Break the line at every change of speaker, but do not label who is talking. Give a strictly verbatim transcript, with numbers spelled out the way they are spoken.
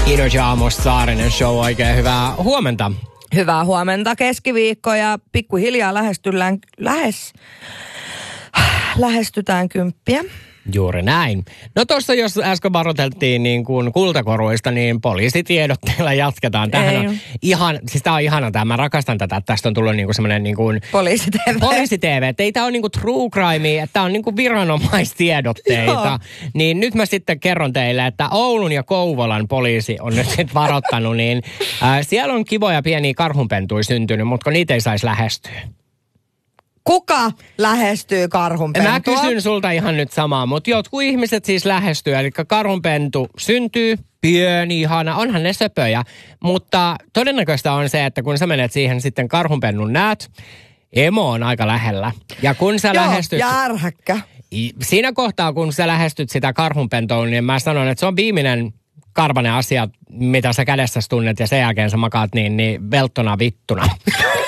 Energy aamusta Saarinen show, oikein hyvää huomenta.
Hyvää huomenta, keskiviikko ja pikkuhiljaa lähestytään, lähes, lähestytään kymppiä.
Juuri näin. No tuossa jos äsken varoiteltiin niin kuin kultakoruista, niin poliisitiedotteilla jatketaan. Tämähän on ihan, siis tää on ihana tämä, mä rakastan tätä, että tästä on tullut niin kuin semmoinen niin kuin
Poliisi-tv.
Poliisi-tv, että ei tää on niin kuin true crime, että tää on niin kuin viranomaistiedotteita. Niin nyt mä sitten kerron teille, että Oulun ja Kouvolan poliisi on nyt sitten varoittanut, niin äh, siellä on kivoja pieniä karhunpentuja syntynyt, mutta niitä ei saisi lähestyä.
Kuka lähestyy karhunpentua?
Mä kysyn sulta ihan nyt samaa, mutta jotkut ihmiset siis lähestyy, eli karhunpentu syntyy, pieni, ihana, onhan ne söpöjä, mutta todennäköistä on se, että kun sä menet siihen sitten karhunpennun näet, emo on aika lähellä. Ja kun sä
Joo,
lähestyt...
ja ärhäkkä.
Siinä kohtaa, kun sä lähestyt sitä karhunpentoa, niin mä sanon, että se on viimeinen karvainen asia, mitä sä kädessäsi tunnet, ja sen jälkeen sä makaat niin, niin velttona vittuna.